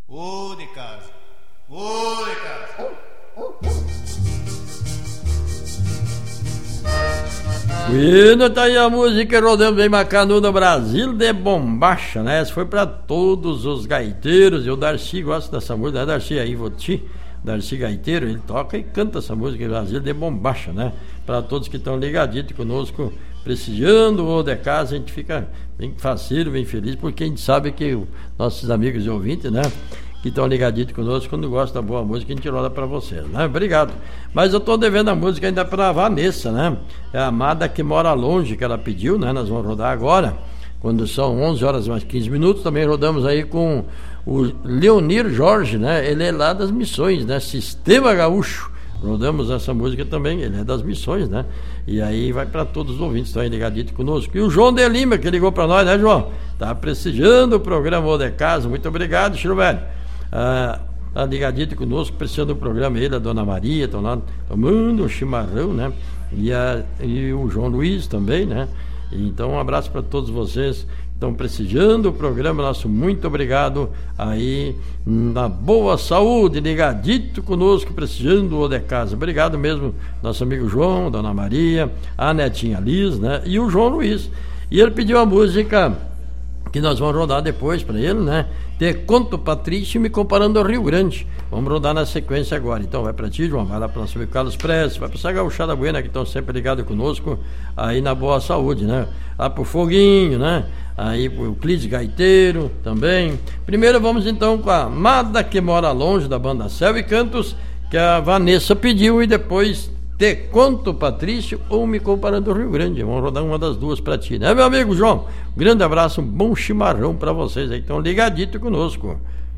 Ô de casa, ô de casa. Bueno, tá aí a música rodando bem bacana no Brasil de Bombacha, né? Essa foi pra todos os gaiteiros. E o Darcy gosta dessa música, né, Darcy? Aí, Darcy Gaiteiro, ele toca e canta essa música Brasil de Bombacha, né? Para todos que estão ligadinhos conosco, prestigiando o de casa, a gente fica bem faceiro, bem feliz, porque a gente sabe que nossos amigos e ouvintes, né, que estão ligadinhos conosco, quando gostam da boa música, a gente roda para vocês, né? Obrigado. Mas eu estou devendo a música ainda para a Vanessa, né? É a Amada que Mora Longe, que ela pediu, né? Nós vamos rodar agora, quando são 11 horas mais 15 minutos. Também rodamos aí com o Leonir Jorge, né? Ele é lá das Missões, né? Sistema Gaúcho. Rodamos essa música também, ele é das Missões, né? E aí vai para todos os ouvintes que estão aí ligadinhos conosco. E o João de Lima, que ligou para nós, né, João? Tá prestigiando o programa O de Casa. Muito obrigado, Chico Velho. Tá ligadinho conosco, prestigiando o programa. Ele, a Dona Maria, estão lá tomando um chimarrão, né? E o João Luiz também, né? Então, um abraço para todos vocês que estão prestigiando o programa nosso. Muito obrigado aí, na boa saúde, ligadito conosco, prestigiando o de casa. Obrigado mesmo, nosso amigo João, Dona Maria, a netinha Liz, né? E o João Luiz. E ele pediu a música que nós vamos rodar depois para ele, né? Te Conto Patrício, me comparando ao Rio Grande. Vamos rodar na sequência agora. Então vai para ti, João, vai lá para nosso amigo Carlos Prestes, vai para essa gauchada buena que estão sempre ligados conosco aí na boa saúde, né? Lá pro Foguinho, né? Aí pro Euclides Gaiteiro também. Primeiro vamos então com a Amada que Mora Longe, da banda Céu e Cantos, que a Vanessa pediu, e depois Te Conto Patrício ou Me Comparando ao Rio Grande. Vamos rodar uma das duas para ti, né, meu amigo João? Um grande abraço, um bom chimarrão para vocês aí que estão ligaditos conosco.